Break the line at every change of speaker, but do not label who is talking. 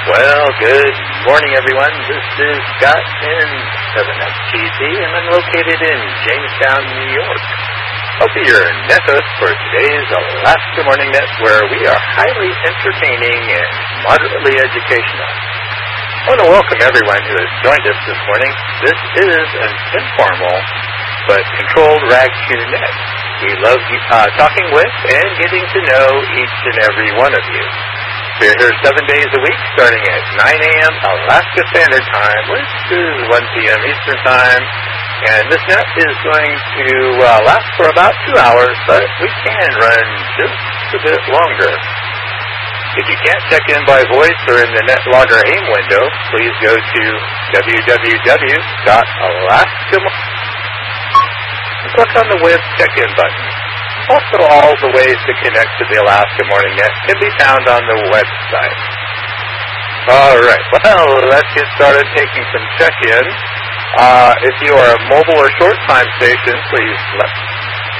Well, good morning, everyone. This is Scott in 7FTC, and I'm located in Jamestown, New York. I'll be your net host for today's Alaska Morning Net, where we are highly entertaining and moderately educational. I want to welcome everyone who has joined us this morning. This is an informal but controlled RAG2 net. We love talking with and getting to know each and every one of you. We're here 7 days a week, starting at 9 a.m. Alaska Standard Time, which is 1 p.m. Eastern Time. And this net is going to last for about 2 hours, but we can run just a bit longer. If you can't check in by voice or in the NetLogger AIM window, please go to www.alaska and click on the web check-in button. Also, all the ways to connect to the Alaska Morning Net can be found on the website. All right, well, let's get started taking some check-in. If you are a mobile or short-time station, please